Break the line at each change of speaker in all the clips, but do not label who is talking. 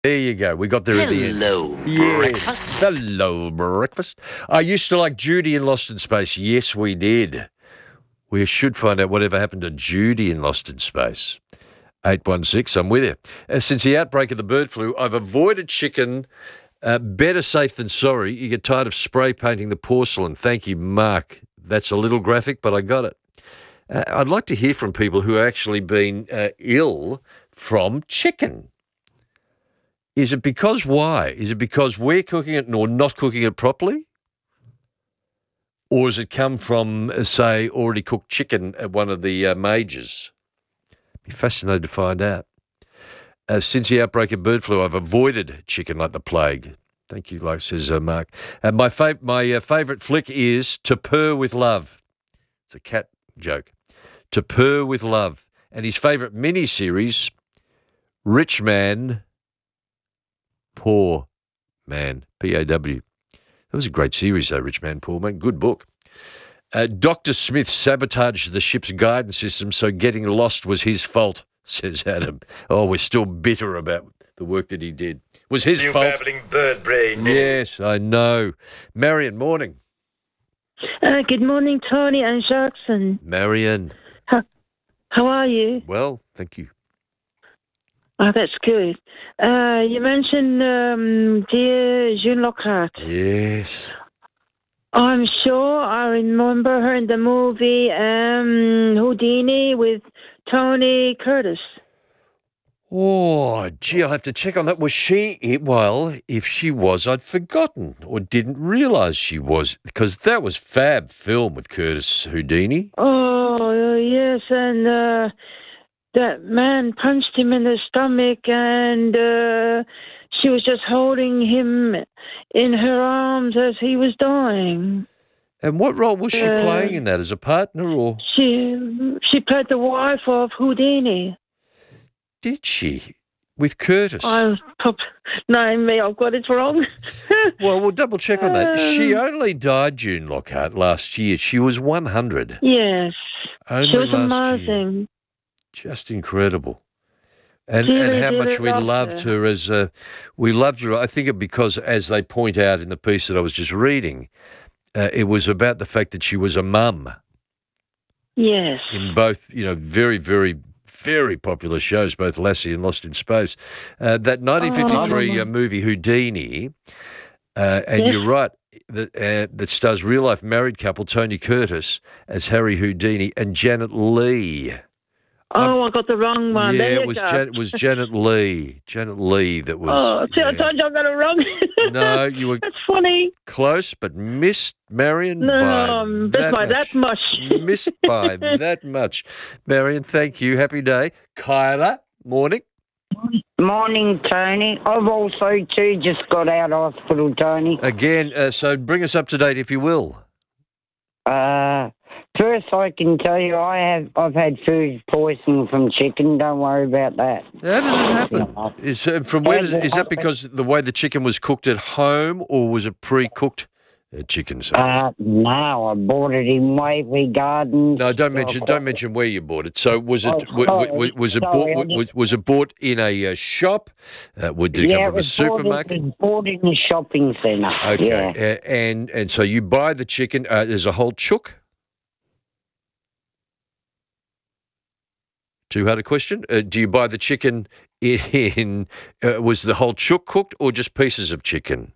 There you go. We got there at the end.
Hello, breakfast.
Hello, breakfast. I used to like Judy in Lost in Space. Yes, we did. We should find out whatever happened to Judy in Lost in Space. 816, I'm with you. Since the outbreak of the bird flu, I've avoided chicken. Better safe than sorry. You get tired of spray painting the porcelain. Thank you, Mark. That's a little graphic, but I got it. I'd like to hear from people who have actually been ill from chicken. Is it because why? Is it because we're cooking it or not cooking it properly? Or has it come from, say, already cooked chicken at one of the majors? Be fascinated to find out. Since the outbreak of bird flu, I've avoided chicken like the plague. Thank you, like says Mark. My favourite flick is To Purr with Love. It's a cat joke. To Purr with Love. And his favourite mini-series, Rich Man, Poor Man, P-A-W. That was a great series, though, Rich Man, Poor Man. Good book. Dr. Smith sabotaged the ship's guidance system, so getting lost was his fault, says Adam. Oh, we're still bitter about the work that he did. Was his
You
fault.
babbling bird brain.
Yes, I know. Marion, morning.
Good morning, Tony and Jackson.
Marion.
How are you?
Well, thank you.
Oh, that's good. You mentioned dear June Lockhart.
Yes.
I'm sure I remember her in the movie Houdini with Tony Curtis.
Oh, gee, I'll have to check on that. Was she, well, if she was, I'd forgotten or didn't realise she was, because that was fab film with Curtis Houdini.
Oh, yes, and that man punched him in the stomach, and she was just holding him in her arms as he was dying.
And what role was she playing in that, as a partner or?
She played the wife of Houdini.
Did she? With Curtis?
No, me, I've got it wrong.
Well, we'll double check on that. She only died, June Lockhart, last year. She was 100.
Yes.
Only
She was
last
amazing.
Year. Just incredible. And
Really
how much we
loved
loved her as we loved her. I think it because, as they point out in the piece that I was just reading, it was about the fact that she was a mum.
Yes.
In both, very, very, very popular shows, both Lassie and Lost in Space. That 1953 movie Houdini, and you're right, that stars real-life married couple Tony Curtis as Harry Houdini and Janet Leigh.
I got the wrong one.
Yeah, it was Janet Leigh. Janet Leigh that was.
Oh, see, I told you I got it wrong.
No, you were.
That's funny.
Close, but missed Marion
by that much.
Missed by that much. Marion, thank you. Happy day. Kyla, morning.
Morning, Tony. I've also too just got out of hospital, Tony.
Again, so bring us up to date if you will.
First, I can tell you I've had food poisoning from chicken. Don't worry about that.
How does it happen? Is that because the way the chicken was cooked at home, or was it pre-cooked chicken?
No, I bought it in Waverley Gardens.
No, don't mention where you bought it. So was it was it bought in a shop? Did it come from a supermarket?
It was bought in a shopping centre.
Okay,
yeah.
And so you buy the chicken. There's a whole chook. Too hard a question. Do you buy the chicken in? Was the whole chook cooked or just pieces of chicken?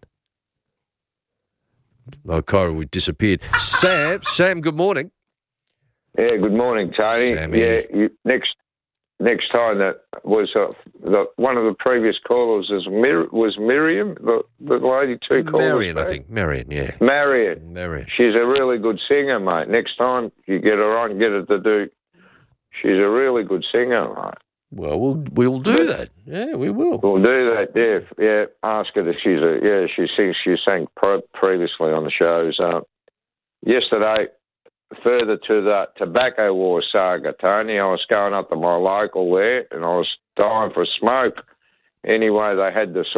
Oh, Kyra, we disappeared. Sam, good morning.
Yeah, good morning, Tony.
Sammy.
Yeah, next time that was one of the previous callers was Miriam, the lady two callers.
Marion, I think. Marion, yeah.
Marion. She's a really good singer, mate. Next time you get her on, get her to do. She's a really good singer, mate.
Well, we'll do that. Yeah, we will.
We'll do that. Yeah. Ask her if she sings. She sang previously on the shows. Yesterday, further to the tobacco war saga, Tony, I was going up to my local there, and I was dying for a smoke. Anyway, they had the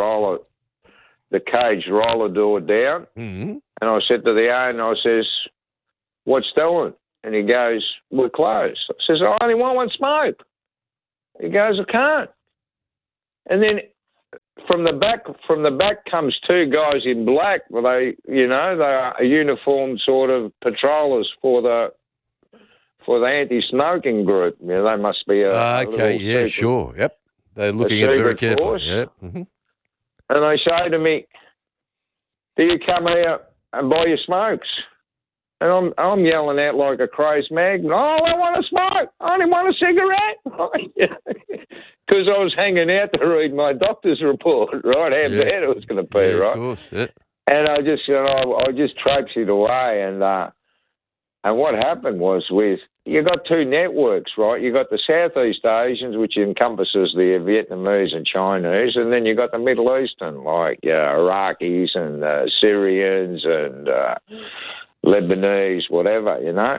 cage roller door down,
mm-hmm.
and I said to the owner, I says, "What's doing?" And he goes, "We're closed." I says, "I only want one smoke." He goes, "I can't." And then from the back comes two guys in black. Well, they are a uniformed sort of patrollers for the anti-smoking group. They must be a
okay,
little
yeah,
secret,
sure, yep. They're looking at it very
secret
carefully.
force.
Yep. Mm-hmm.
And they say to me, "Do you come here and buy your smokes?" And I'm yelling out like a crazed mag. "Oh, I want to smoke. I only want a cigarette." Because I was hanging out to read my doctor's report, right? How bad it was going to be,
yeah,
right?
Of course, yeah.
And I just traipsed away. And what happened was you got two networks, right? You got the Southeast Asians, which encompasses the Vietnamese and Chinese, and then you got the Middle Eastern, like Iraqis and Syrians and Lebanese, whatever,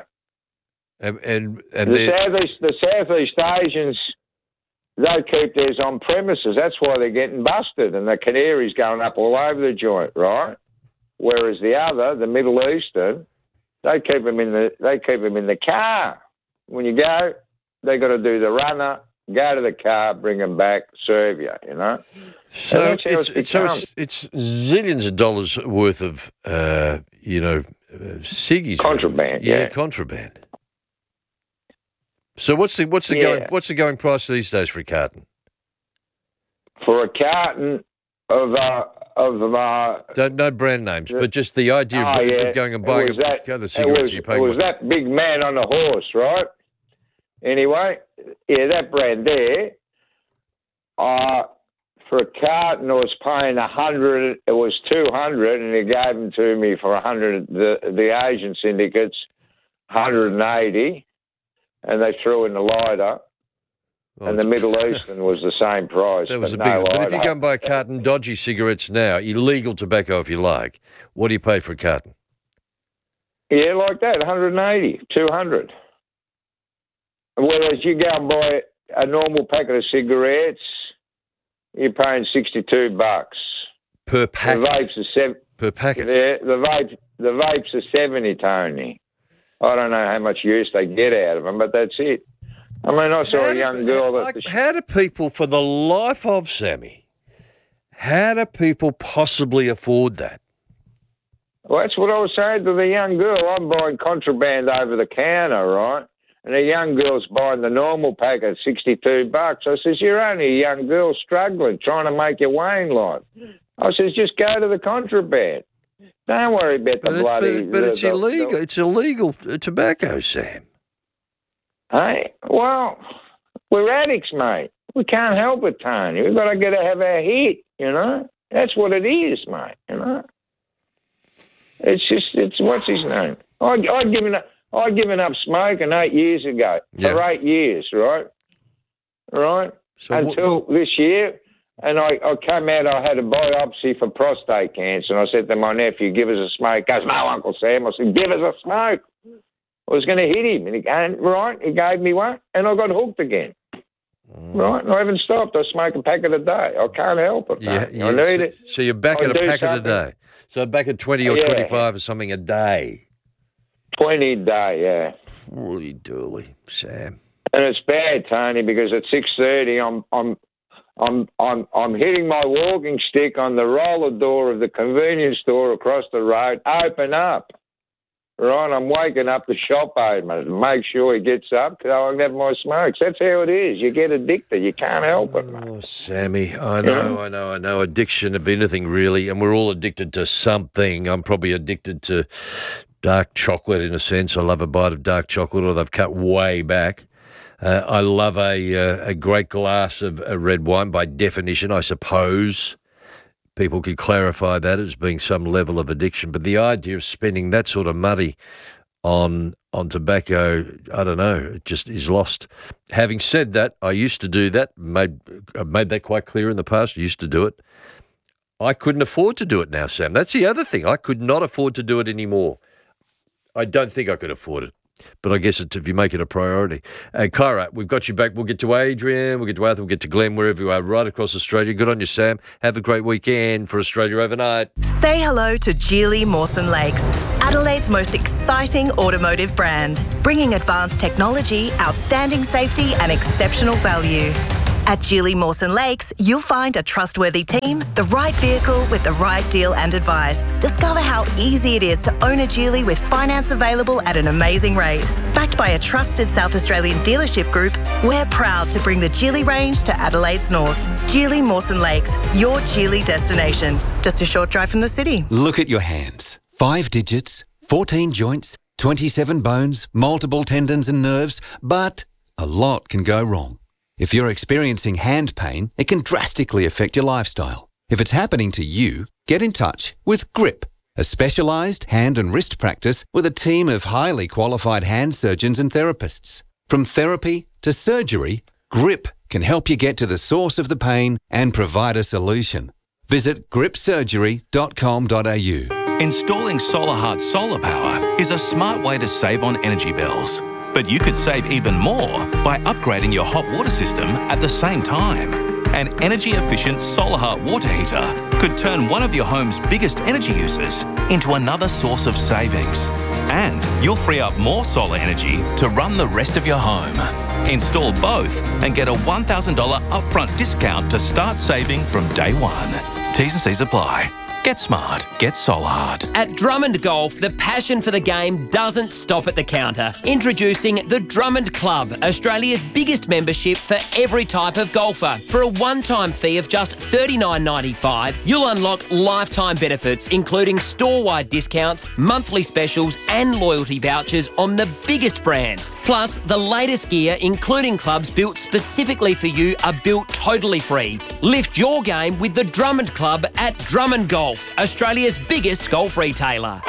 And
the Southeast Asians, they keep theirs on premises. That's why they're getting busted, and the canaries going up all over the joint, right? Whereas the Middle Eastern, they keep them in the car. When you go, they got to do the runner, go to the car, bring them back, serve you.
So it's zillions of dollars worth of ciggies.
Contraband,
yeah, contraband. So what's the going price these days for a carton?
For a carton of
no brand names, but just the idea of going and buying the cigarettes you pay.
It was that big man on the horse, right? Anyway, that brand there. For a carton, I was paying 100. It was 200, and he gave them to me for 100. The Asian syndicates, 180, and they threw in the lighter. And the Middle Eastern was the same price.
That was a big one. But if you go and buy a carton dodgy cigarettes now, illegal tobacco if you like, what do you pay for a carton?
Yeah, like that, 180, 200. Whereas you go and buy a normal packet of cigarettes, you're paying $62
per packet.
The vapes are
per packet.
Yeah, the vapes are 70, Tony. I don't know how much use they get out of them, but that's it. I mean, I saw a young girl
how do people, for the life of Sammy, how do people possibly afford that?
Well, that's what I was saying to the young girl. I'm buying contraband over the counter, right? And the young girl's buying the normal packet, $62. I says, "You're only a young girl struggling, trying to make your way in life." I says, "Just go to the contraband. Don't worry about the bloody..."
But it's illegal. It's illegal tobacco, Sam.
Hey, well, we're addicts, mate. We can't help it, Tony. We've got to have our hit, That's what it is, mate, It's what's his name? I'd given up smoking 8 years ago.
Yeah.
For 8 years, right? Right?
So
until this year. And I came out, I had a biopsy for prostate cancer, and I said to my nephew, "Give us a smoke." He goes, "No, Uncle Sam." I said, "Give us a smoke." I was going to hit him, and he gave me one, and I got hooked again. Right? And I haven't stopped. I smoke a packet a day. I can't help it.
Yeah,
I need it.
So you're back at a packet a day. So back at 20 or 25 or something a day.
20 a day, yeah.
Really dooley, Sam.
And it's bad, Tony, because at 6:30, I'm hitting my walking stick on the roller door of the convenience store across the road. Open up. Right, I'm waking up the shop owner to make sure he gets up because I can have my smokes. That's how it is. You get addicted. You can't help it, mate.
Oh, Sammy, I know. Addiction of anything, really, and we're all addicted to something. I'm probably addicted to dark chocolate in a sense. I love a bite of dark chocolate, or they've cut way back. I love a great glass of red wine, by definition, I suppose. People could clarify that as being some level of addiction. But the idea of spending that sort of money on tobacco, I don't know, it just is lost. Having said that, I used to do that. I've made that quite clear in the past. I used to do it. I couldn't afford to do it now, Sam. That's the other thing. I could not afford to do it anymore. I don't think I could afford it. But I guess it's if you make it a priority. Kyra, we've got you back. We'll get to Adrian, we'll get to Arthur, we'll get to Glenn, wherever you are, right across Australia. Good on you, Sam. Have a great weekend for Australia Overnight.
Say hello to Geely Mawson Lakes, Adelaide's most exciting automotive brand, bringing advanced technology, outstanding safety and exceptional value. At Geely Mawson Lakes, you'll find a trustworthy team, the right vehicle with the right deal and advice. Discover how easy it is to own a Geely with finance available at an amazing rate. Backed by a trusted South Australian dealership group, we're proud to bring the Geely range to Adelaide's north. Geely Mawson Lakes, your Geely destination. Just a short drive from the city.
Look at your hands. 5 digits, 14 joints, 27 bones, multiple tendons and nerves, but a lot can go wrong. If you're experiencing hand pain, it can drastically affect your lifestyle. If it's happening to you, get in touch with GRIP, a specialised hand and wrist practice with a team of highly qualified hand surgeons and therapists. From therapy to surgery, GRIP can help you get to the source of the pain and provide a solution. Visit gripsurgery.com.au.
Installing SolarHeart solar power is a smart way to save on energy bills. But you could save even more by upgrading your hot water system at the same time. An energy-efficient SolarHeart water heater could turn one of your home's biggest energy users into another source of savings. And you'll free up more solar energy to run the rest of your home. Install both and get a $1,000 upfront discount to start saving from day one. T's and C's apply. Get smart. Get SolarHeart.
At Drummond Golf, the passion for the game doesn't stop at the counter. Introducing the Drummond Club, Australia's biggest membership for every type of golfer. For a one-time fee of just $39.95, you'll unlock lifetime benefits, including store-wide discounts, monthly specials and loyalty vouchers on the biggest brands. Plus, the latest gear, including clubs built specifically for you, are built totally free. Lift your game with the Drummond Club at Drummond Golf, Australia's biggest golf retailer.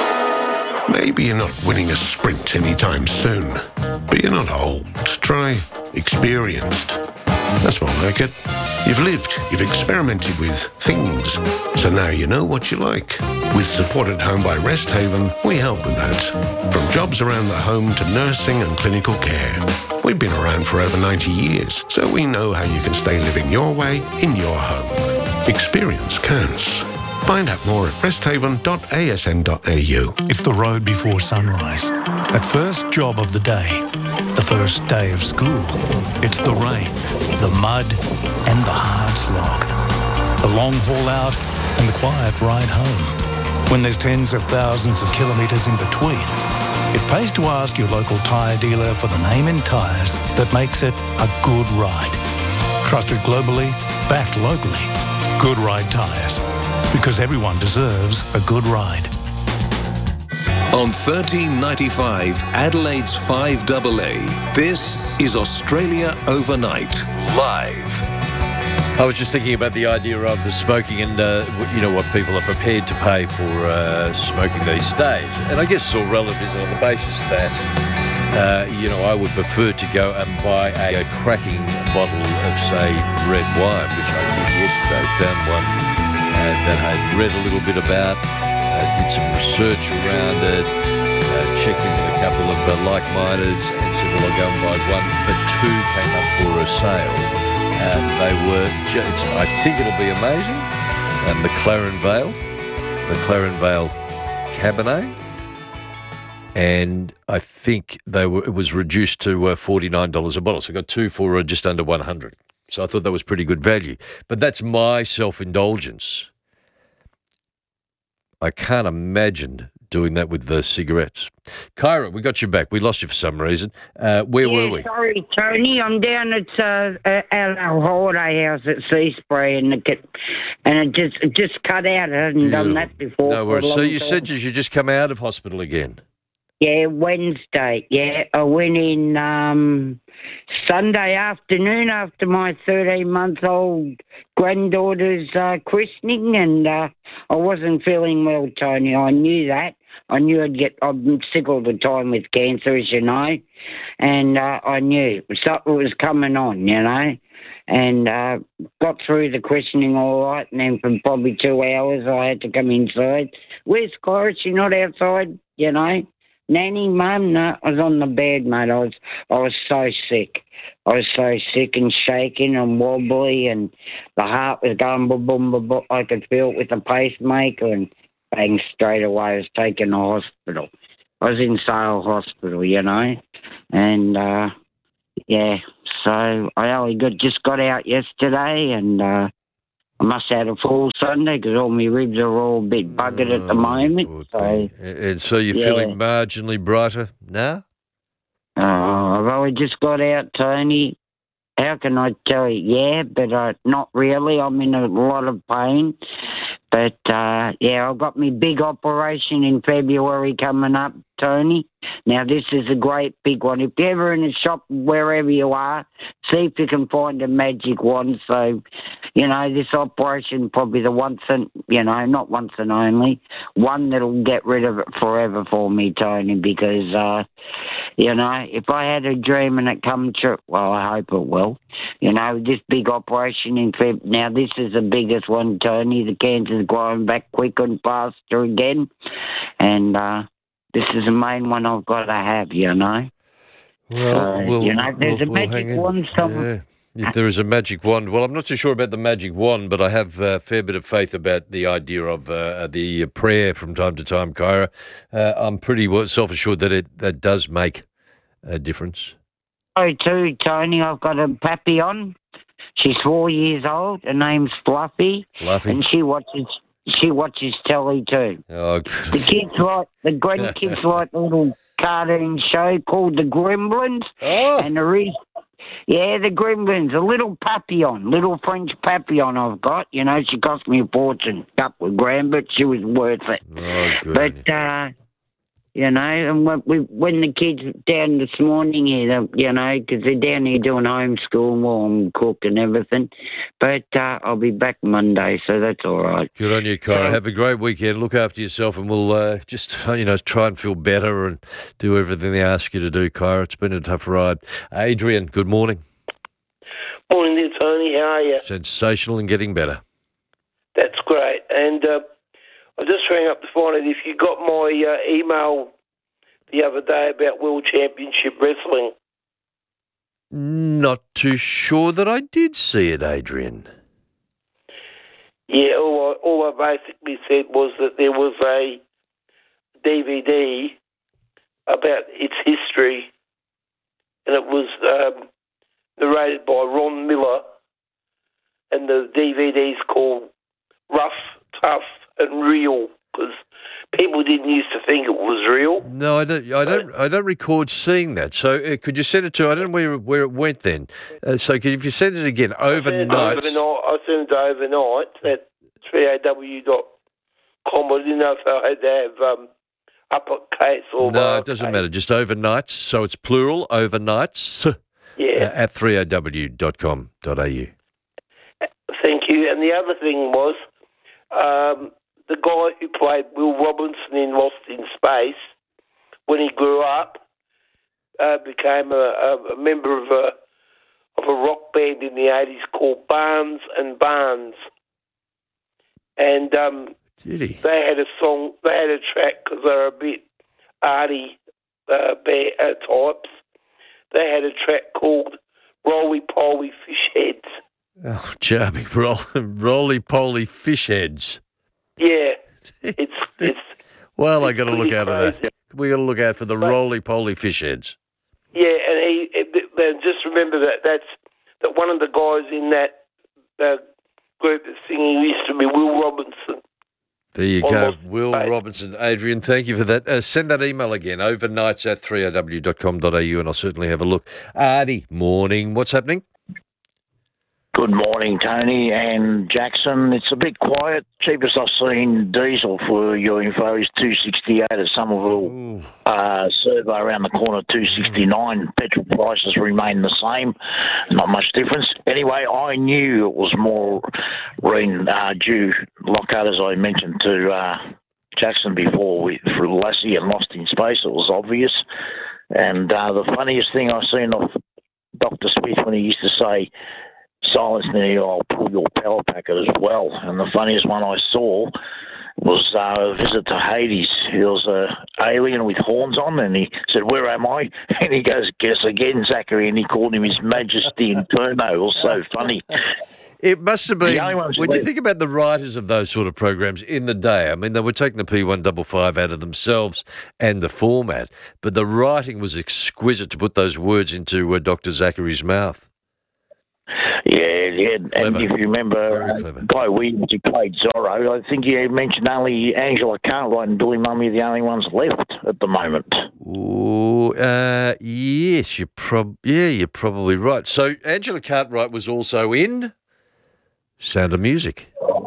Maybe you're not winning a sprint anytime soon, but you're not old. Try experienced. That's more like it. You've lived, you've experimented with things, so now you know what you like. With Support at Home by Rest Haven, we help with that. From jobs around the home to nursing and clinical care. We've been around for over 90 years, so we know how you can stay living your way in your home. Experience counts. Find out more at resthaven.asn.au.
It's the road before sunrise. That first job of the day. The first day of school. It's the rain, the mud, and the hard slog. The long haul out and the quiet ride home. When there's tens of thousands of kilometres in between, it pays to ask your local tyre dealer for the name in tyres that makes it a good ride. Trusted globally, backed locally. Good Ride Tyres. Because everyone deserves a good ride.
On 1395 Adelaide's 5AA, this is Australia Overnight, live.
I was just thinking about the idea of the smoking and, what people are prepared to pay for smoking these days. And I guess it's all relative on the basis that, I would prefer to go and buy a cracking bottle of, say, red wine, which I did yesterday, found one that I'd read a little bit about, did some research around it, checked in with a couple of like-mindeds and said, well, I'll go and buy one, but 2 came up for a sale. They were, I think it'll be amazing, the Claren Vale Cabernet, and I think it was reduced to $49 a bottle, so I got 2 for just under $100. So I thought that was pretty good value. But that's my self-indulgence. I can't imagine doing that with the cigarettes. Kyra, we got you back. We lost you for some reason. Where were we?
Sorry, Tony. I'm down at our holiday house at Seaspray, and it just cut out. I hadn't done that before.
No worries. So you said you just come out of hospital again?
Yeah, Wednesday. Yeah, I went in Sunday afternoon after my 13-month-old granddaughter's christening, and I wasn't feeling well, Tony. I knew that. I knew I'm sick all the time with cancer, as you know, and I knew something was coming on, and got through the christening all right, and then for probably 2 hours I had to come inside. Where's Clara? She's not outside, Nanny, Mum, no, I was on the bed, mate. I was so sick. I was so sick and shaking and wobbly, and the heart was going boom, boom, boom, boom. I could feel it with the pacemaker, and bang, straight away I was taken to hospital. I was in Sale Hospital, and So I only just got out yesterday, and I must have had a full Sunday because all my ribs are all a bit buggered at the moment. So,
and so you're feeling marginally brighter now?
I've only just got out, Tony. How can I tell you? Yeah, but not really. I'm in a lot of pain. But, I've got my big operation in February coming up, Tony. Now, this is a great big one. If you're ever in a shop, wherever you are, see if you can find a magic wand. So, this operation probably the once and, not once and only, one that'll get rid of it forever for me, Tony, because, if I had a dream and it come true, well, I hope it will. This big operation in Feb. Now, this is the biggest one, Tony. The cancer's growing back quicker and faster again. And this is the main one I've got to have,
Well,
there's a magic wand somewhere.
Yeah. If there is a magic wand, well, I'm not too sure about the magic wand, but I have a fair bit of faith about the idea of the prayer from time to time, Kyra. I'm pretty self-assured that that does make a difference.
Oh, too, Tony, I've got a papillon. She's 4 years old. Her name's Fluffy. And she watches telly too.
Oh,
the grandkids like a little cartoon show called The Gremlins.
Oh.
And the Gremlins, a little papillon, little French papillon I've got. She cost me a fortune, couple of grand, but she was worth it.
Oh, good.
But, and when the kids down this morning here, because they're down here doing homeschool while I'm cooking and everything. But I'll be back Monday, so that's all right.
Good on you, Kyra. Have a great weekend. Look after yourself, and we'll just, try and feel better and do everything they ask you to do, Kyra. It's been a tough ride. Adrian, good morning.
Morning there, Tony. How are you?
Sensational and getting better.
That's great. And I just rang up to find out if you got my email the other day about World Championship Wrestling.
Not too sure that I did see it, Adrian.
Yeah, all I basically said was that there was a DVD about its history, and it was narrated by Ron Miller, and the DVD's called Rough, Tough and Real, because people didn't used to think it was real.
No, I don't record seeing that. So could you send it to? I don't know where it went then. So if you send it again overnight.
I sent it overnight at 3aw.com. I didn't know if I had to have uppercase or.
No, it doesn't matter. Just overnights. So it's plural. Overnights.
Yeah.
At 3aw.com.au.
Thank you. And the other thing was. The guy who played Will Robinson in Lost in Space, when he grew up, became a member of a rock band in the 80s called Barnes and Barnes. And
they
had a song, they had a track because they're a bit arty types. They had a track called Roly Poly Fish Heads.
Oh, Jamie, roly-poly fish heads.
Yeah, it's.
Well, I got to look out for that. We got to look out for the roly-poly fish heads.
Yeah, and just remember that one of the guys in that group that's singing used to be Will Robinson.
There you go, Will Robinson. Adrian, thank you for that. Send that email again, overnights at 3aw.com.au, and I'll certainly have a look. Artie, morning. What's happening?
Good morning, Tony and Jackson. It's a bit quiet. Cheapest I've seen diesel for your info is $2.68 at Somerville. Servo around the corner, $2.69. Petrol prices remain the same. Not much difference. Anyway, I knew it was more rain due lockout, as I mentioned to Jackson before, through Lassie and Lost in Space. It was obvious. And the funniest thing I've seen of Dr. Smith when he used to say, silence me, I'll pull your power packet as well. And the funniest one I saw was a visit to Hades. There was an alien with horns on, and he said, "Where am I?" And he goes, "Guess again, Zachary," and he called him His Majesty Inferno. It was so funny.
It must have been, when you think about the writers of those sort of programs in the day, I mean, they were taking the P155 out of themselves and the format, but the writing was exquisite to put those words into Dr. Zachary's mouth.
Yeah. And
Clever.
if you remember,
Very clever.
Guy Williams, who played Zorro, I think you mentioned only Angela Cartwright and Billy Mummy are the only ones left at the moment.
Ooh, yes, you're probably right. So Angela Cartwright was also in Sound of Music.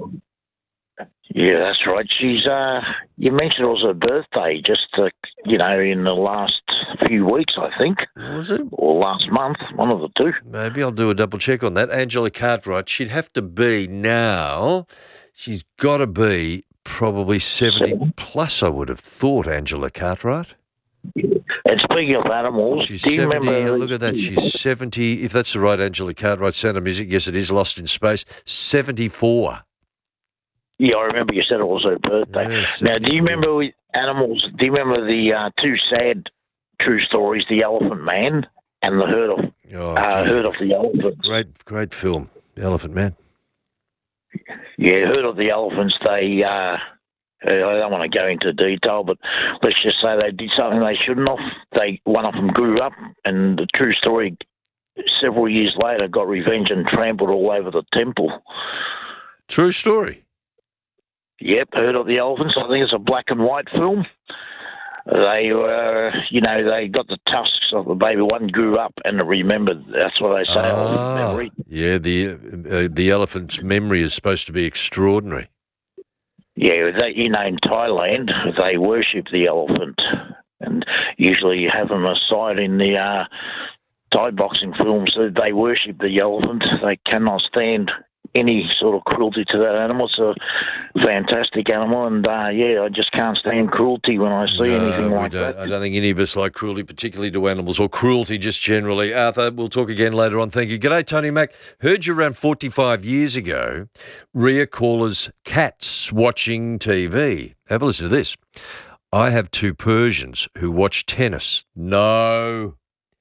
Yeah, that's right. She's, you mentioned it was her birthday just, in the last few weeks, I think.
Was it?
Or last month, one of the two.
Maybe I'll do a double check on that. Angela Cartwright, she'd have to be now, she's got to be probably 70 plus, I would have thought, Angela Cartwright.
And speaking of animals,
She's
do you
70,
remember...
look at that, she's 70, if that's the right Angela Cartwright, Sound of Music, yes it is, Lost in Space, 74.
Yeah, I remember you said it was her birthday.
Yeah,
Now, do you remember with animals, do you remember the two sad true stories, The Elephant Man and The Herd of the Elephants?
Great film, The Elephant Man.
Yeah, Herd of the Elephants, they, I don't want to go into detail, but let's just say they did something they shouldn't have. One of them grew up, and the true story, several years later, got revenge and trampled all over the temple.
True story?
Yep, Herd of the Elephants. I think it's a black and white film. They were, they got the tusks of the baby. One grew up and remembered. That's what they say. Memory.
Yeah, the elephant's memory is supposed to be extraordinary.
Yeah, in Thailand, they worship the elephant, and usually you have them aside in the Thai boxing films. They worship the elephant. They cannot stand any sort of cruelty to that animal. It's a fantastic animal, and I just can't stand cruelty when I see anything like that.
I don't think any of us like cruelty, particularly to animals, or cruelty just generally. Arthur, we'll talk again later on. Thank you. G'day, Tony Mac. Heard you around 45 years ago. Rhea Caller's cats watching TV. Have a listen to this. I have two Persians who watch tennis. No.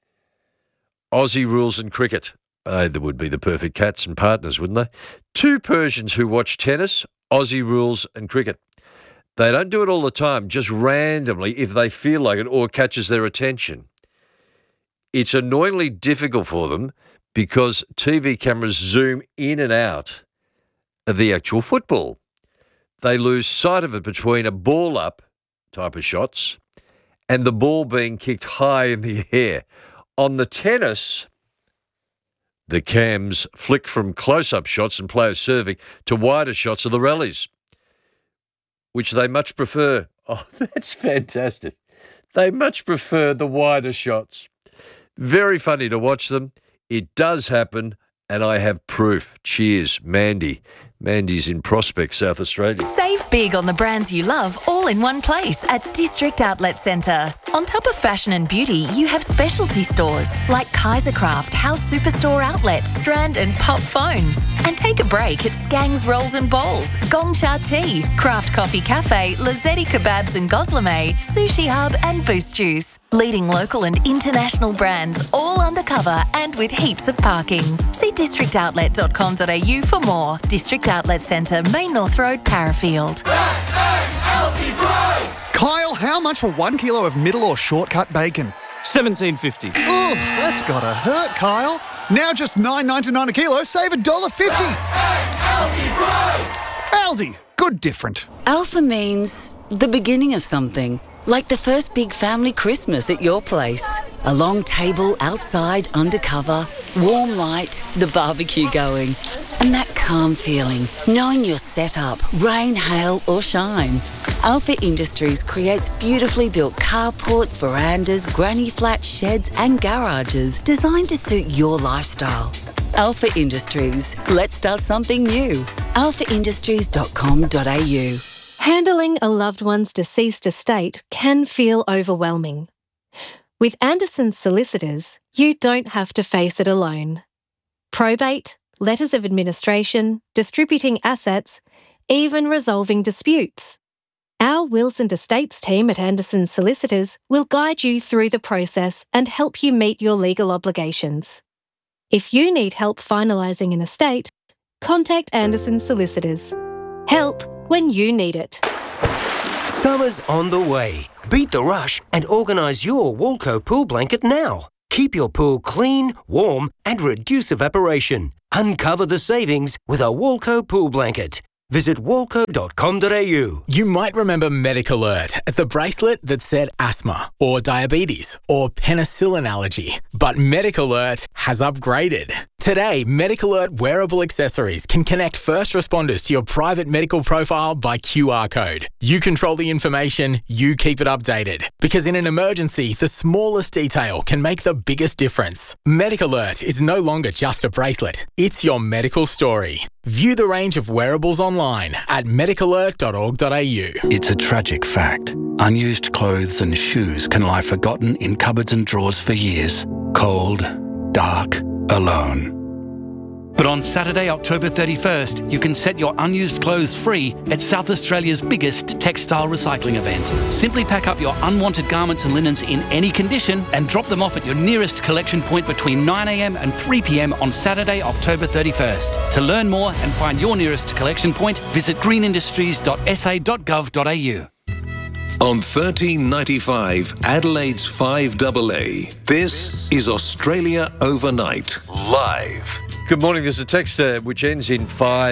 Aussie rules and cricket. They would be the perfect cats and partners, wouldn't they? Two Persians who watch tennis, Aussie rules and cricket. They don't do it all the time, just randomly if they feel like it or catches their attention. It's annoyingly difficult for them because TV cameras zoom in and out of the actual football. They lose sight of it between a ball up type of shots and the ball being kicked high in the air. On the tennis, the cams flick from close-up shots and players serving to wider shots of the rallies, which they much prefer. Oh, that's fantastic. They much prefer the wider shots. Very funny to watch them. It does happen, and I have proof. Cheers, Mandy. Mandy's in Prospect, South Australia.
Save big on the brands you love all in one place at District Outlet Centre. On top of fashion and beauty, you have specialty stores like Kaisercraft, House Superstore Outlet, Strand and Pop Phones. And take a break at Skang's Rolls and Bowls, Gongcha Tea, Craft Coffee Cafe, Lazzetti Kebabs and Goslame, Sushi Hub and Boost Juice. Leading local and international brands all undercover and with heaps of parking. See districtoutlet.com.au for more. District Outlet Centre, Main North Road, Parafield.
Kyle, how much for 1 kilo of middle or shortcut bacon?
$17.50.
Ugh, that's gotta hurt, Kyle. Now just $9.99 a kilo, save $1.50. Aldi, good different.
Alpha means the beginning of something. Like the first big family Christmas at your place. A long table outside, undercover, warm light, the barbecue going. And that calm feeling, knowing you're set up, rain, hail or shine. Alpha Industries creates beautifully built carports, verandas, granny flats, sheds and garages designed to suit your lifestyle. Alpha Industries. Let's start something new. alphaindustries.com.au.
Handling a loved one's deceased estate can feel overwhelming. With Anderson's Solicitors, you don't have to face it alone. Probate, letters of administration, distributing assets, even resolving disputes. Our Wills and Estates team at Anderson's Solicitors will guide you through the process and help you meet your legal obligations. If you need help finalising an estate, contact Anderson's Solicitors. Help when you need it.
Summer's on the way. Beat the rush and organise your Walco pool blanket now.
Keep your pool clean, warm and reduce evaporation. Uncover the savings with a Walco pool blanket. Visit walco.com.au.
You might remember MedicAlert as the bracelet that said asthma or diabetes or penicillin allergy. But MedicAlert has upgraded. Today, MedicAlert wearable accessories can connect first responders to your private medical profile by QR code. You control the information, you keep it updated. Because in an emergency, the smallest detail can make the biggest difference. MedicAlert is no longer just a bracelet. It's your medical story. View the range of wearables online at medicalert.org.au.
It's a tragic fact. Unused clothes and shoes can lie forgotten in cupboards and drawers for years. Cold, dark, alone.
But on Saturday, October 31st, you can set your unused clothes free at South Australia's biggest textile recycling event. Simply pack up your unwanted garments and linens in any condition and drop them off at your nearest collection point between 9 a.m. and 3 p.m. on Saturday, October 31st. To learn more and find your nearest collection point, visit greenindustries.sa.gov.au.
On 1395 Adelaide's 5AA, this is Australia Overnight, live.
Good morning. There's a text which ends in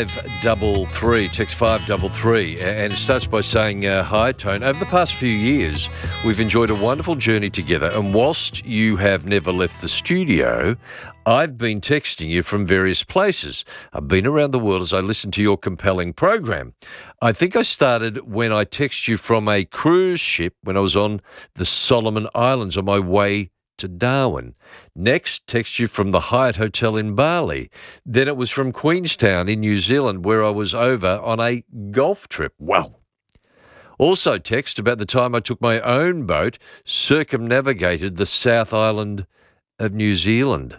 533, text 533, and it starts by saying, hi, Tone. Over the past few years, we've enjoyed a wonderful journey together, and whilst you have never left the studio, I've been texting you from various places. I've been around the world as I listen to your compelling program. I think I started when I texted you from a cruise ship when I was on the Solomon Islands on my way to Darwin. Next, text you from the Hyatt Hotel in Bali. Then it was from Queenstown in New Zealand where I was over on a golf trip. Wow. Also text about the time I took my own boat, circumnavigated the South Island of New Zealand.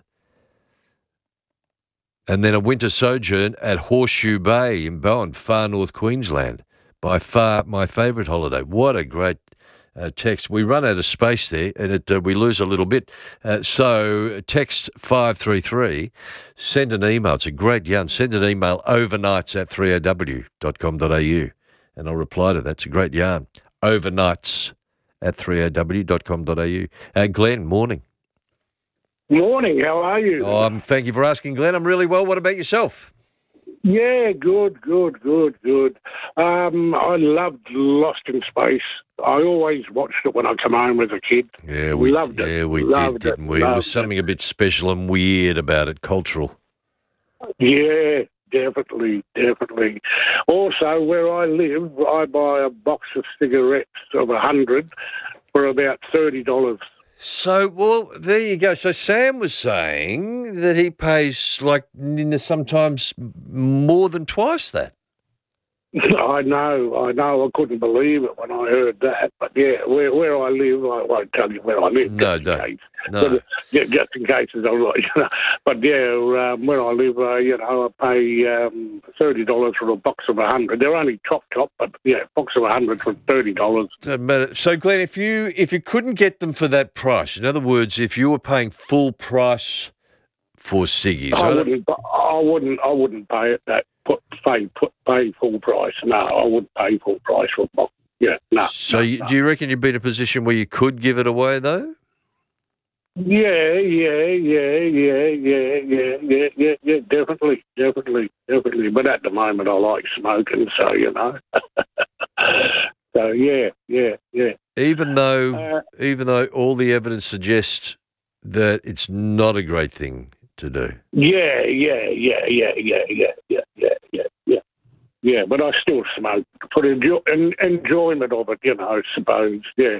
And then a winter sojourn at Horseshoe Bay in Bowen, far north Queensland. By far my favourite holiday. What a great text. We run out of space there and we lose a little bit. So text 533, send an email. It's a great yarn. Send an email overnights@3aw.com.au and I'll reply to that. It's a great yarn. Overnights@3aw.com.au. Glenn, morning.
Morning, how are you?
Thank you for asking, Glenn. I'm really well. What about yourself?
Yeah, good. I loved Lost in Space. I always watched it when I come home as a kid.
Yeah, we
loved it.
Yeah, we
Loved
did, didn't we? There was something a bit special and weird about it, cultural.
Yeah, definitely. Also, where I live, I buy a box of cigarettes of 100 for about $30.
So, well, there you go. So Sam was saying that he pays sometimes more than twice that.
I know. I couldn't believe it when I heard that. But yeah, where I live, I won't tell you where I live.
No, don't. No.
But, yeah, just in case it's all right. But yeah, where I live, I pay $30 for a box of 100. They're only top, but yeah, box of 100 for $30.
So Glenn, if you couldn't get them for that price, in other words, if you were paying full price for ciggies,
I wouldn't pay it that. Pay full price. No, I wouldn't pay full price for a box. Yeah, no.
So do you reckon you'd be in a position where you could give it away though?
Yeah, definitely. But at the moment, I like smoking, so So yeah.
Even though all the evidence suggests that it's not a great thing to do.
Yeah, but I still smoke for the enjoyment of it, I suppose. Yeah.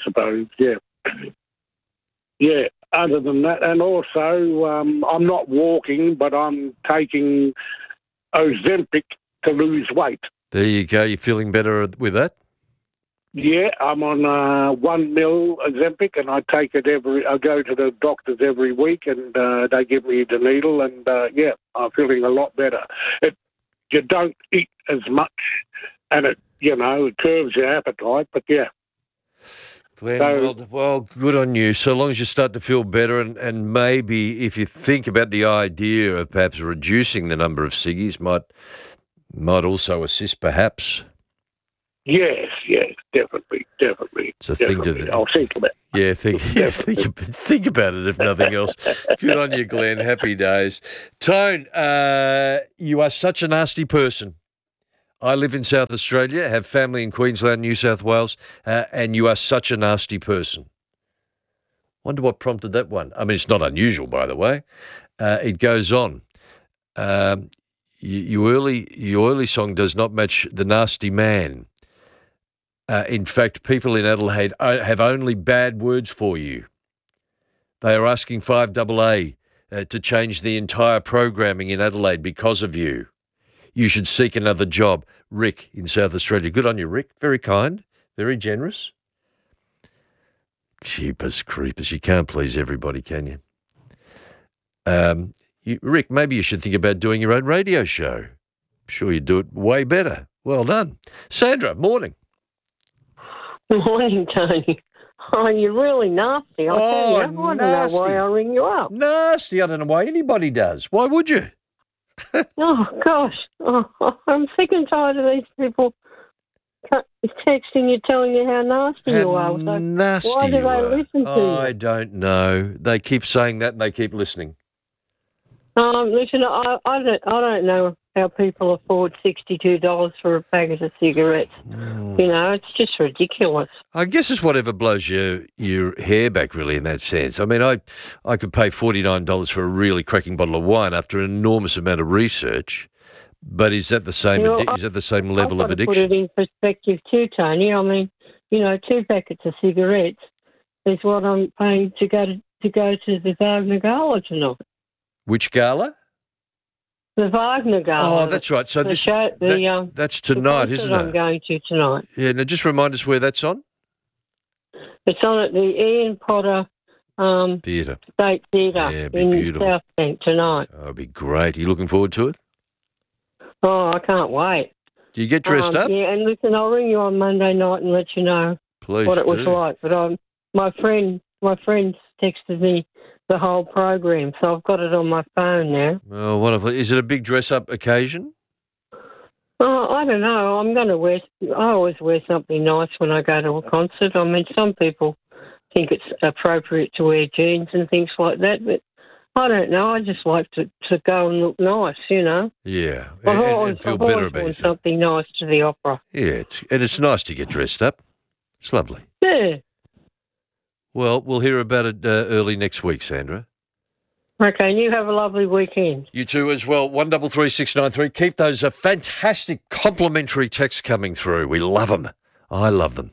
Yeah, other than that, and also I'm not walking, but I'm taking Ozempic to lose weight.
There you go. You're feeling better with that?
Yeah, I'm on 1 mil Ozempic, and I take it I go to the doctors every week, and they give me the needle, and I'm feeling a lot better. You don't eat as much, and it curbs your appetite, but yeah.
Glenn, well, good on you. So long as you start to feel better, and maybe if you think about the idea of perhaps reducing the number of ciggies, might also assist, perhaps.
Yes, definitely.
It's a thing to.
I'll think about it.
Yeah, think about it if nothing else. Good on you, Glenn. Happy days. Tone, you are such a nasty person. I live in South Australia, have family in Queensland, New South Wales, and you are such a nasty person. Wonder what prompted that one. I mean, it's not unusual, by the way. It goes on. Your early song does not match the nasty man. In fact, people in Adelaide have only bad words for you. They are asking 5AA to change the entire programming in Adelaide because of you. You should seek another job. Rick in South Australia. Good on you, Rick. Very kind, very generous. Jeepers creepers. You can't please everybody, can you? Rick, maybe you should think about doing your own radio show. I'm sure you'd do it way better. Well done. Sandra, morning.
Morning, Tony. Oh, you're really nasty. I tell you, I don't know why I ring you up.
Nasty. I don't know why anybody does. Why would you?
Oh, gosh. Oh, I'm sick and tired of these people texting you, telling you how nasty you are. So
nasty
why do they listen to you?
I don't know. They keep saying that and they keep listening.
Listen, I don't know how people afford $62 for a packet of cigarettes. You know, it's just ridiculous.
I guess it's whatever blows your hair back, really, in that sense. I mean, I could pay $49 for a really cracking bottle of wine after an enormous amount of research. But is that the same? Is that the same level of addiction?
I've got to put it in perspective too, Tony. I mean, you know, 2 packets of cigarettes is what I'm paying to go to the Wagner Gala tonight.
Which gala?
The Wagner Gala.
Oh, that's right. So that's tonight, isn't it?
I'm going to tonight.
Yeah. Now, just remind us where that's on.
It's on at the Ian Potter
Theatre.
State Theatre in South Bank tonight.
Oh, it'll be great. Are you looking forward to it?
Oh, I can't wait.
Do you get dressed up?
Yeah, and listen, I'll ring you on Monday night and let you know what it was like. But my friend texted me the whole program, so I've got it on my phone now.
Oh, wonderful. Is it a big dress-up occasion?
Oh, I don't know. I always wear something nice when I go to a concert. I mean, some people think it's appropriate to wear jeans and things like that, but I don't know. I just like to go and look nice, you know.
Yeah,
and
feel better about yourself.
Something nice to the opera.
Yeah, it's nice to get dressed up. It's lovely.
Yeah.
Well, we'll hear about it early next week, Sandra.
Okay, and you have a lovely weekend.
You too as well. 133693. Keep those fantastic complimentary texts coming through. We love them. I love them.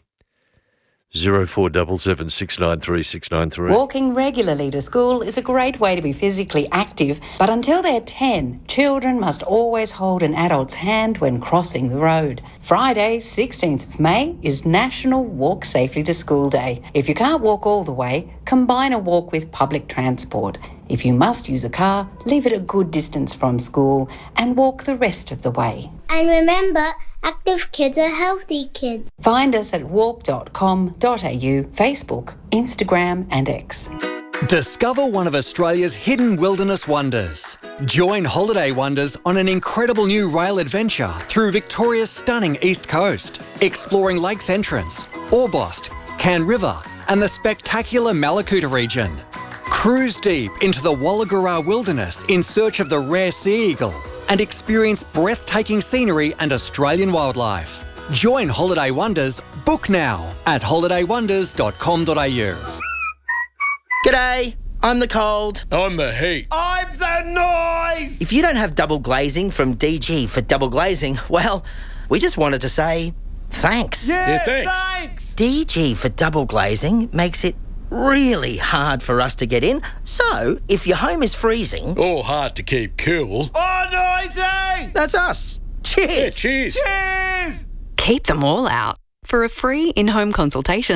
0477 693 693.
Walking regularly to school is a great way to be physically active, but until they're 10, children must always hold an adult's hand when crossing the road. Friday, 16th of May, is National Walk Safely to School Day. If you can't walk all the way, combine a walk with public transport. If you must use a car, leave it a good distance from school and walk the rest of the way.
And remember, active kids are healthy kids.
Find us at walk.com.au, Facebook, Instagram and X.
Discover one of Australia's hidden wilderness wonders. Join Holiday Wonders on an incredible new rail adventure through Victoria's stunning east coast, exploring Lakes Entrance, Orbost, Cann River and the spectacular Malakuta region. Cruise deep into the Wollagura wilderness in search of the rare sea eagle and experience breathtaking scenery and Australian wildlife. Join Holiday Wonders. Book now at holidaywonders.com.au.
G'day, I'm the cold.
I'm the heat.
I'm the noise! If you don't have double glazing from DG for double glazing, well, we just wanted to say thanks.
Yeah, thanks.
DG for double glazing makes it really hard for us to get in. So, if your home is freezing...
Or hard to keep cool.
Oh, noisy! That's us. Cheers!
Yeah, cheers!
Cheers!
Keep them all out. For a free in-home consultation,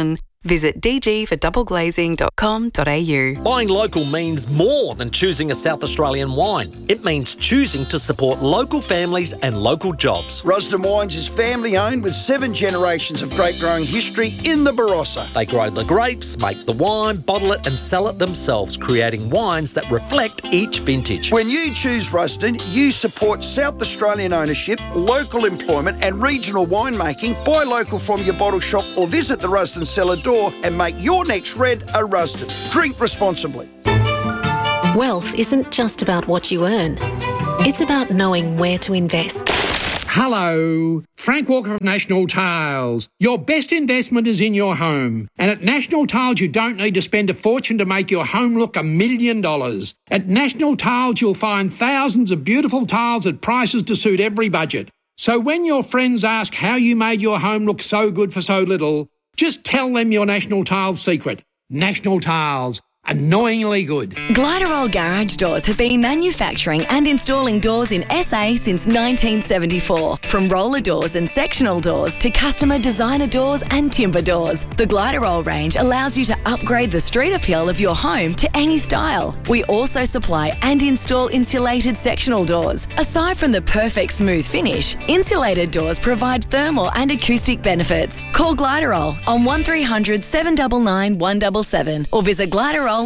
Visit dgfordoubleglazing.com.au.
Buying local means more than choosing a South Australian wine. It means choosing to support local families and local jobs.
Rusden Wines is family owned with 7 generations of grape growing history in the Barossa.
They grow the grapes, make the wine, bottle it and sell it themselves, creating wines that reflect each vintage.
When you choose Rusden, you support South Australian ownership, local employment and regional winemaking. Buy local from your bottle shop or visit the Rusden cellar door and make your next red a Rusden. Drink responsibly.
Wealth isn't just about what you earn. It's about knowing where to invest.
Hello, Frank Walker of National Tiles. Your best investment is in your home. And at National Tiles, you don't need to spend a fortune to make your home look $1 million. At National Tiles, you'll find thousands of beautiful tiles at prices to suit every budget. So when your friends ask how you made your home look so good for so little, just tell them your National Tiles secret. National Tiles. Annoyingly good.
Gliderol Garage Doors have been manufacturing and installing doors in SA since 1974. From roller doors and sectional doors to customer designer doors and timber doors, the Gliderol range allows you to upgrade the street appeal of your home to any style. We also supply and install insulated sectional doors. Aside from the perfect smooth finish, insulated doors provide thermal and acoustic benefits. Call Gliderol on 1300 799 177 or visit gliderol.com.au.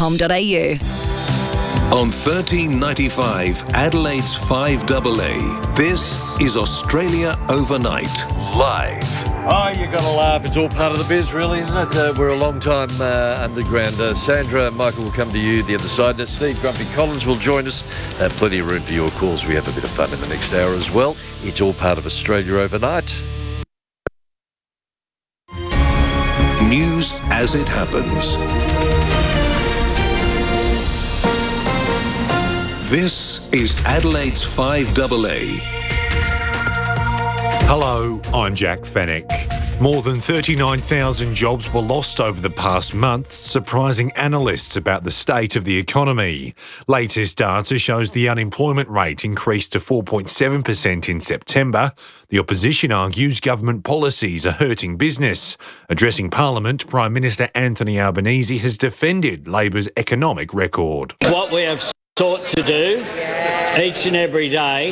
On 1395 Adelaide's 5AA, this is Australia Overnight, live.
Oh, you got to laugh. It's all part of the biz, really, isn't it? We're a long time underground. Sandra and Michael will come to you the other side. And Steve Grumpy Collins will join us. Plenty of room for your calls. We have a bit of fun in the next hour as well. It's all part of Australia Overnight.
News as it happens. This is Adelaide's 5AA.
Hello, I'm Jack Fennick. More than 39,000 jobs were lost over the past month, surprising analysts about the state of the economy. Latest data shows the unemployment rate increased to 4.7% in September. The opposition argues government policies are hurting business. Addressing Parliament, Prime Minister Anthony Albanese has defended Labor's economic record.
What we have sought to do each and every day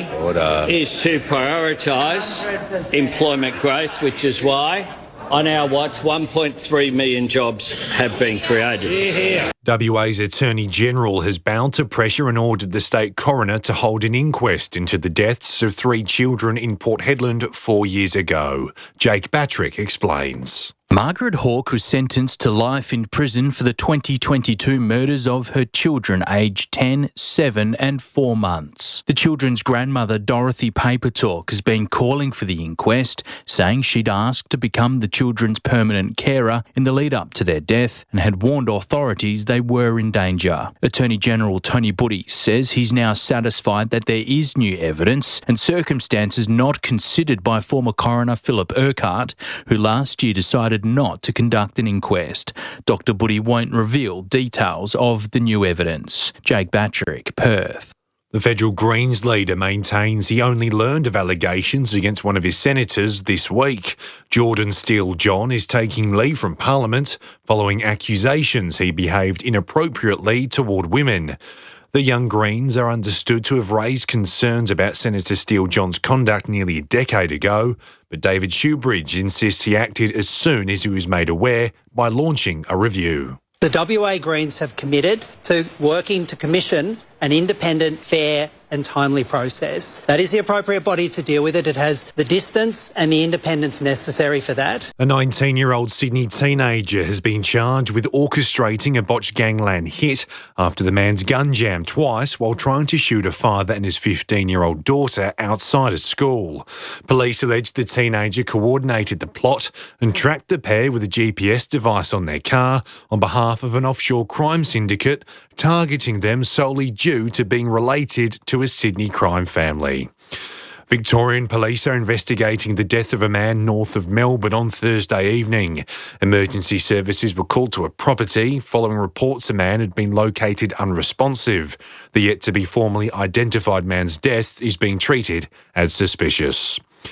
is to prioritise employment growth, which is why on our watch 1.3 million jobs have been created.
WA's Attorney General has bowed to pressure and ordered the state coroner to hold an inquest into the deaths of 3 children in Port Hedland 4 years ago. Jake Batrick explains.
Margaret Hawke was sentenced to life in prison for the 2022 murders of her children aged 10, 7 and 4 months. The children's grandmother, Dorothy Papertalk, has been calling for the inquest, saying she'd asked to become the children's permanent carer in the lead up to their death and had warned authorities they were in danger. Attorney General Tony Buddy says he's now satisfied that there is new evidence and circumstances not considered by former coroner Philip Urquhart, who last year decided not to conduct an inquest. Dr Buddy won't reveal details of the new evidence. Jake Batrick, Perth.
The federal Greens leader maintains he only learned of allegations against one of his senators this week. Jordan Steele-John is taking leave from Parliament following accusations he behaved inappropriately toward women. The Young Greens are understood to have raised concerns about Senator Steele-John's conduct nearly a decade ago, but David Shoebridge insists he acted as soon as he was made aware by launching a review.
The WA Greens have committed to working to commission an independent, fair and timely process. That is the appropriate body to deal with it. It has the distance and the independence necessary for that.
A 19-year-old Sydney teenager has been charged with orchestrating a botched gangland hit after the man's gun jammed twice while trying to shoot a father and his 15-year-old daughter outside of school. Police allege the teenager coordinated the plot and tracked the pair with a GPS device on their car on behalf of an offshore crime syndicate, targeting them solely due to being related to a Sydney crime family. Victorian police are investigating the death of a man north of Melbourne on Thursday evening. Emergency services were called to a property following reports a man had been located unresponsive. The yet-to-be formally identified man's death is being treated as suspicious.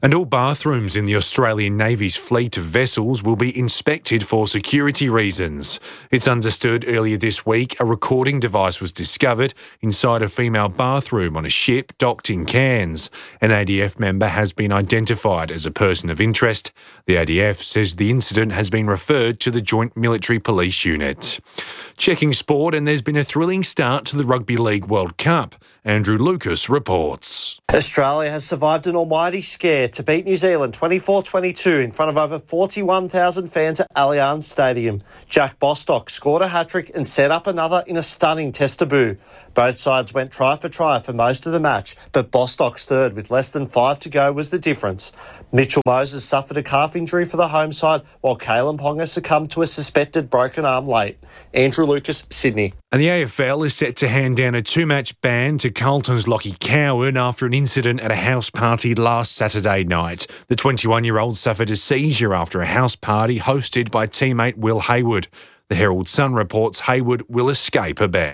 And all bathrooms in the Australian Navy's fleet of vessels will be inspected for security reasons. It's understood earlier this week a recording device was discovered inside a female bathroom on a ship docked in Cairns. An ADF member has been identified as a person of interest. The ADF says the incident has been referred to the Joint Military Police Unit. Checking sport, and there's been a thrilling start to the Rugby League World Cup. Andrew Lucas reports.
Australia has survived an almighty scare to beat New Zealand 24-22 in front of over 41,000 fans at Allianz Stadium. Jack Bostock scored a hat-trick and set up another in a stunning test debut. Both sides went try for most of the match, but Bostock's third with less than 5 to go was the difference. Mitchell Moses suffered a calf injury for the home side, while Kalen Ponga succumbed to a suspected broken arm late. Andrew Lucas, Sydney.
And the AFL is set to hand down a 2-match ban to Carlton's Lockie Cowan after an incident at a house party last Saturday night. The 21-year-old suffered a seizure after a house party hosted by teammate Will Hayward. The Herald Sun reports Hayward will escape a ban.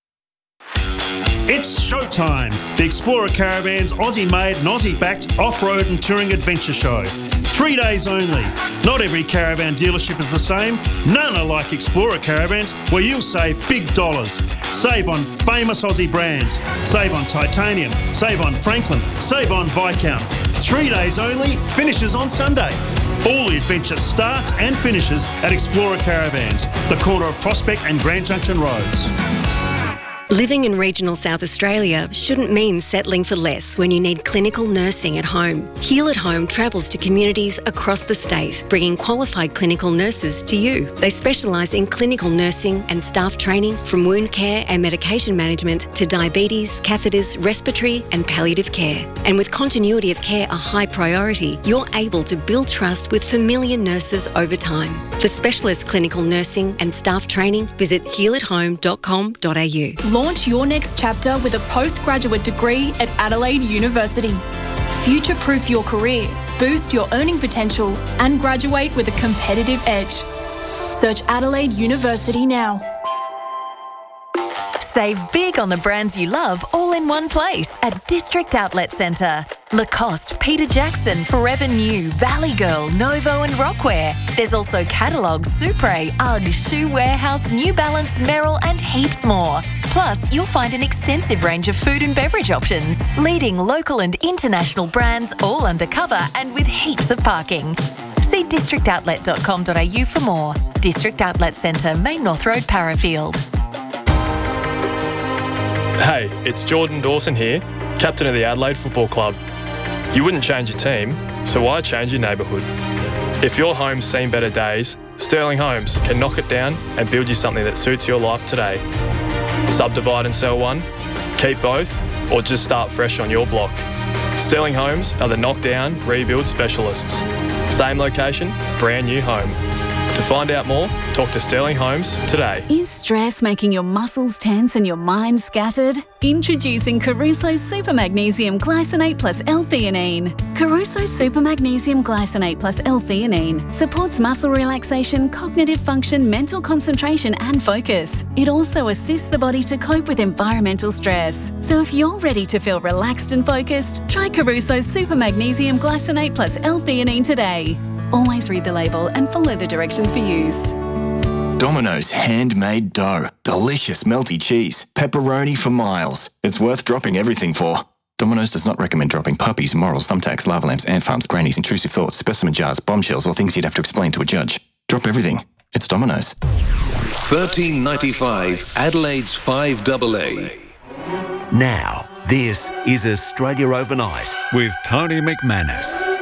It's showtime! The Explorer Caravan's Aussie-made and Aussie-backed off-road and touring adventure show. 3 days only. Not every caravan dealership is the same. None are like Explorer Caravans, where you'll save big dollars. Save on famous Aussie brands. Save on Titanium. Save on Franklin. Save on Viscount. 3 days only. Finishes on Sunday. All the adventure starts and finishes at Explorer Caravans, the corner of Prospect and Grand Junction Roads.
Living in regional South Australia shouldn't mean settling for less when you need clinical nursing at home. Heal at Home travels to communities across the state, bringing qualified clinical nurses to you. They specialise in clinical nursing and staff training, from wound care and medication management to diabetes, catheters, respiratory and palliative care. And with continuity of care a high priority, you're able to build trust with familiar nurses over time. For specialist clinical nursing and staff training, visit healathome.com.au.
Launch your next chapter with a postgraduate degree at Adelaide University. Future-proof your career, boost your earning potential, and graduate with a competitive edge. Search Adelaide University now.
Save big on the brands you love all in one place at District Outlet Centre. Lacoste, Peter Jackson, Forever New, Valley Girl, Novo and Rockwear. There's also catalogues, Supre, UGG, Shoe Warehouse, New Balance, Merrill and heaps more. Plus, you'll find an extensive range of food and beverage options. Leading local and international brands all undercover and with heaps of parking. See districtoutlet.com.au for more. District Outlet Centre, Main North Road, Parafield.
Hey, it's Jordan Dawson here, captain of the Adelaide Football Club. You wouldn't change your team, so why change your neighbourhood? If your home's seen better days, Sterling Homes can knock it down and build you something that suits your life today. Subdivide and sell one, keep both, or just start fresh on your block. Sterling Homes are the knockdown, rebuild specialists. Same location, brand new home. To find out more, talk to Sterling Homes today.
Is stress making your muscles tense and your mind scattered? Introducing Caruso Super Magnesium Glycinate plus L-theanine. Caruso Super Magnesium Glycinate plus L-theanine supports muscle relaxation, cognitive function, mental concentration and focus. It also assists the body to cope with environmental stress. So if you're ready to feel relaxed and focused, try Caruso Super Magnesium Glycinate plus L-theanine today. Always read the label and follow the directions for use.
Domino's handmade dough. Delicious melty cheese. Pepperoni for miles. It's worth dropping everything for. Domino's does not recommend dropping puppies, morals, thumbtacks, lava lamps, ant farms, grannies, intrusive thoughts, specimen jars, bombshells, or things you'd have to explain to a judge. Drop everything. It's Domino's.
$13.95 Adelaide's 5AA.
Now, this is Australia Overnight with Tony McManus.